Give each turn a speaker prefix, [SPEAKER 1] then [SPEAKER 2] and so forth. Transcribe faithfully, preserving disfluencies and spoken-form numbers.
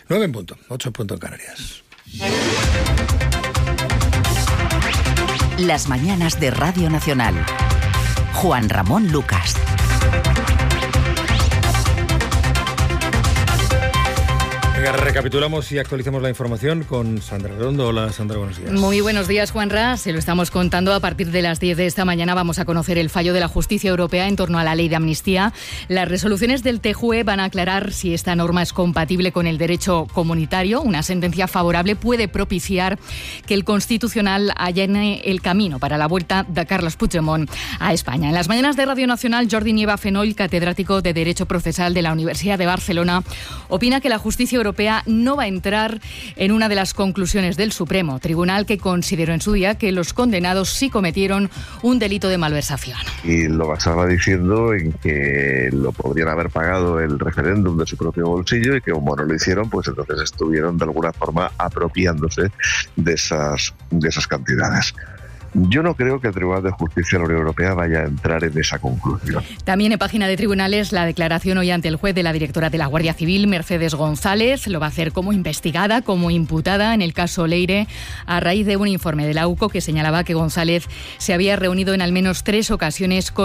[SPEAKER 1] Nueve en punto, ocho en punto en Canarias.
[SPEAKER 2] Las mañanas de Radio Nacional. Juan Ramón Lucas.
[SPEAKER 1] Venga, recapitulamos y actualizamos la información con Sandra Redondo. Hola, Sandra, buenos días.
[SPEAKER 3] Muy buenos días, Juanra. Se lo estamos contando a partir de las diez de esta mañana. Vamos a conocer el fallo de la Justicia Europea en torno a la ley de amnistía. Las resoluciones del T J U E van a aclarar si esta norma es compatible con el derecho comunitario. Una sentencia favorable puede propiciar que el Constitucional allane el camino para la vuelta de Carles Puigdemont a España. En las mañanas de Radio Nacional, Jordi Nieva Fenoll, catedrático de Derecho Procesal de la Universidad de Barcelona, opina que la Justicia Europea Europea no va a entrar en una de las conclusiones del Supremo, tribunal que consideró en su día que los condenados sí cometieron un delito de malversación.
[SPEAKER 4] Y lo basaba diciendo en que lo podrían haber pagado el referéndum de su propio bolsillo y que como no lo hicieron, pues entonces estuvieron de alguna forma apropiándose de esas, de esas cantidades. Yo no creo que el Tribunal de Justicia de la Unión Europea vaya a entrar en esa conclusión.
[SPEAKER 3] También en página de tribunales, la declaración hoy ante el juez de la directora de la Guardia Civil, Mercedes González. Lo va a hacer como investigada, como imputada en el caso Leire, a raíz de un informe de la U C O que señalaba que González se había reunido en al menos tres ocasiones con